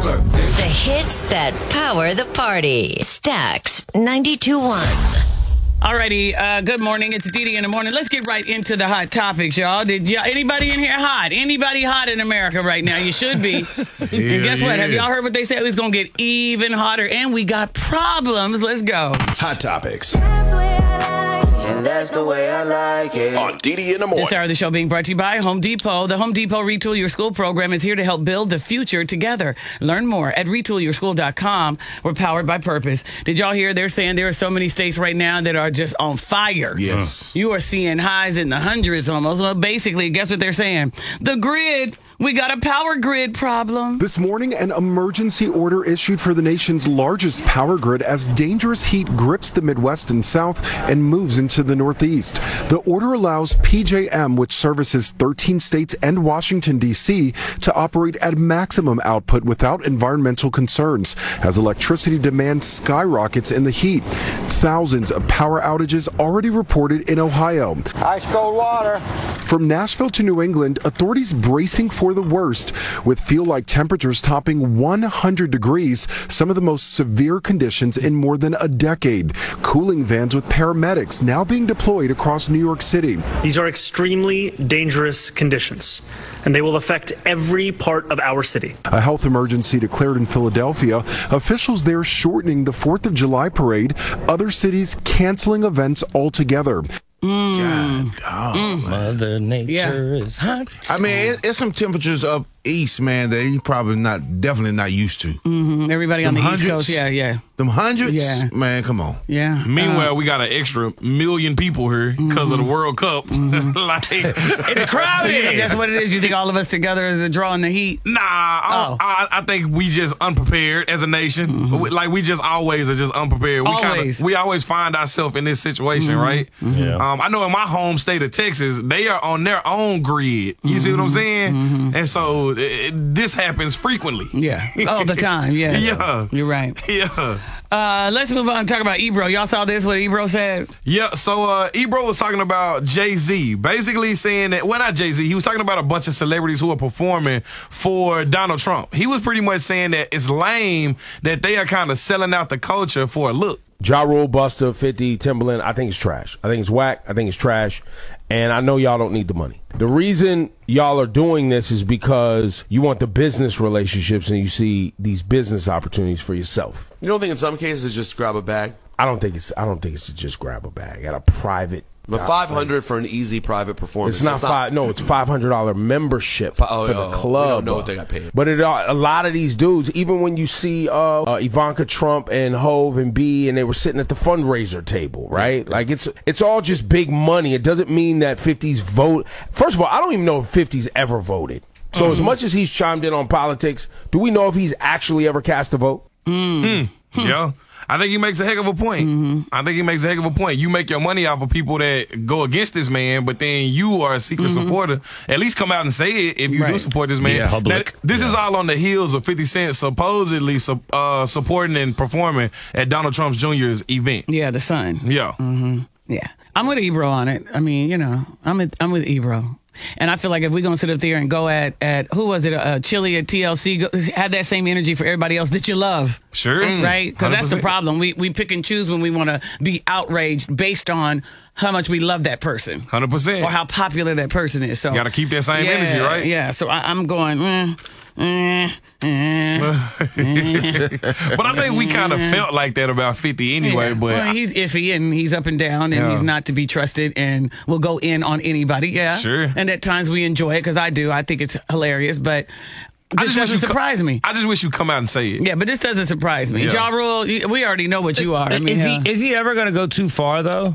Purpose. The hits that power the party. Stax 92.1. Alrighty, good morning. It's Dee Dee in the morning. Let's get right into the hot topics, y'all. Anybody in here hot? Anybody hot in America right now? You should be. And guess what? Have y'all heard what they said? It's going to get even hotter, and we got problems. Let's go. Hot topics. And that's the way I like it. On Dee Dee in the morning. This hour of the show being brought to you by Home Depot. The Home Depot Retool Your School program is here to help build the future together. Learn more at retoolyourschool.com. We're powered by purpose. Did y'all hear they're saying there are so many states right now that are just on fire? Yes. You are seeing highs in the hundreds almost. Well, basically, guess what they're saying? The grid. We got a power grid problem. This morning, an emergency order issued for the nation's largest power grid as dangerous heat grips the Midwest and South and moves into the Northeast. The order allows PJM, which services 13 states and Washington, D.C., to operate at maximum output without environmental concerns as electricity demand skyrockets in the heat. Thousands of power outages already reported in Ohio. Ice cold water. From Nashville to New England, authorities bracing for the worst, with feel-like temperatures topping 100 degrees, some of the most severe conditions in more than a decade. Cooling vans with paramedics now being deployed across New York City. These are extremely dangerous conditions, and they will affect every part of our city. A health emergency declared in Philadelphia, officials there shortening the 4th of July parade, other cities canceling events altogether. God, dog. Mother Nature is hot. I mean, it's some temperatures up east, man, that you probably definitely not used to. Mm-hmm. Everybody on the East Coast, yeah. Them hundreds? Yeah. Man, come on. Yeah. Meanwhile, we got an extra million people here because of the World Cup. Like, it's crowded. So you think that's what it is? You think all of us together is a draw in the heat? Nah, I think we just unprepared as a nation. We just always are just unprepared. We always find ourselves in this situation, right? Yeah. I know in my home state of Texas, they are on their own grid. You see what I'm saying? And so this happens frequently. Yeah, all the time. Yeah, yeah, you're right. Yeah. Let's move on and talk about Ebro. Y'all saw this? What Ebro said? Yeah. So Ebro was talking about Jay-Z, basically saying that. Well, not Jay-Z. He was talking about a bunch of celebrities who are performing for Donald Trump. He was pretty much saying that it's lame that they are kind of selling out the culture for a look. Ja Rule, Busta, 50, Timberland, I think it's trash. I think it's whack. I think it's trash. And I know y'all don't need the money. The reason y'all are doing this is because you want the business relationships and you see these business opportunities for yourself. You don't think in some cases it's just grab a bag? I don't think it's to just grab a bag at a private. But $500 for an easy private performance. It's not five. No, it's $500 membership for the club. We don't know what they got paid. But a lot of these dudes, even when you see Ivanka Trump and Hove and B, and they were sitting at the fundraiser table, right? Yeah. Like it's all just big money. It doesn't mean that 50's vote. First of all, I don't even know if 50's ever voted. So as much as he's chimed in on politics, do we know if he's actually ever cast a vote? Yeah. I think he makes a heck of a point. I think he makes a heck of a point. You make your money off of people that go against this man, but then you are a secret supporter. At least come out and say it if you do support this man. Yeah, now, this is all on the heels of 50 Cent supposedly supporting and performing at Donald Trump Jr.'s event. Yeah, the son. Yeah. Yeah. I'm with Ebro on it. I mean, I'm with Ebro. And I feel like if we're going to sit up there and go at who was it, Chili at TLC, have that same energy for everybody else that you love. Sure. Right? Because that's the 100%. problem. We pick and choose when we want to be outraged based on how much we love that person. 100%. Or how popular that person is. So you got to keep that same energy, right? Yeah. So I'm going, But I think we kind of felt like that about 50 anyway. Yeah. But well, he's iffy and he's up and down and he's not to be trusted and will go in on anybody. Yeah. Sure. And at times we enjoy it because I do. I think it's hilarious, but this doesn't surprise me. I just wish you come out and say it. Yeah, but this doesn't surprise me. Yeah. Ja Rule, we already know what you are. I mean, is he ever going to go too far, though?